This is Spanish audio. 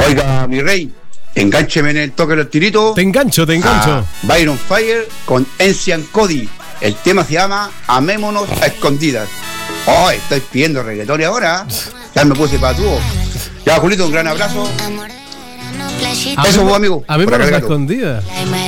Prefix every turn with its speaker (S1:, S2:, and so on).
S1: Oiga, mi rey, engáncheme en el toque de los tiritos.
S2: Te engancho.
S1: Byron Fire con Ancient Cody. El tema se llama Amémonos a Escondidas. Oh, estoy pidiendo reggaetón ahora. Ya me puse patúo. Ya, Julito, un gran abrazo. Eso fue, amigo.
S2: Amémonos a Escondidas.